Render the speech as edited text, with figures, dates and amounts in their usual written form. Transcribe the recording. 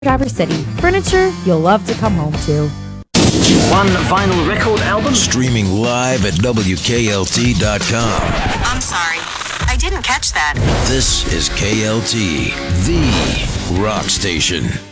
Traverse City. Furniture you'll love to come home to. One vinyl record album? Streaming live at WKLT.com. I'm sorry, I didn't catch that. This is KLT, the rock station.